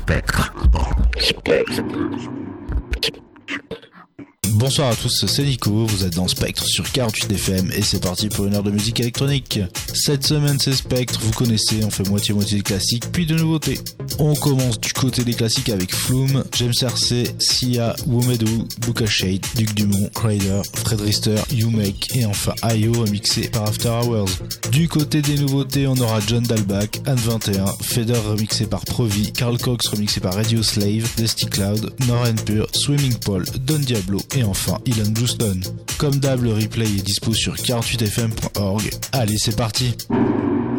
Bonsoir à tous, c'est Nico, vous êtes dans Spectre sur 48 FM et c'est parti pour une heure de musique électronique. Cette semaine c'est Spectre, vous connaissez, on fait moitié-moitié de classiques puis de nouveautés. On commence du côté des classiques avec Flume, James RC, Sia, Womedu, Luca Shade, Duc Dumont, Cryder, Fred Rister, You Make et enfin IO remixé par After Hours. Du côté des nouveautés, on aura John Dalbach, Anne 21, Feder remixé par Provi, Carl Cox remixé par Radio Slave, Dusty Cloud, Norren Pure, Swimming Paul, Don Diablo et enfin Ilan Bluestone. Comme d'hab, le replay est dispo sur 48fm.org. Allez, c'est parti.